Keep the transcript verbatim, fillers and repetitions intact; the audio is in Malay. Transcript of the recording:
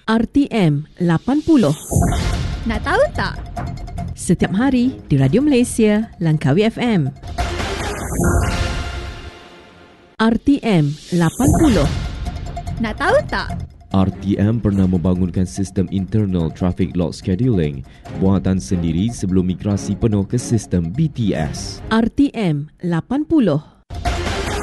R T M lapan puluh. Nak tahu tak? Setiap hari di Radio Malaysia, Langkawi F M. R T M lapan puluh. Nak tahu tak? R T M pernah membangunkan sistem internal traffic lot scheduling buatan sendiri sebelum migrasi penuh ke sistem B T S. R T M lapan puluh.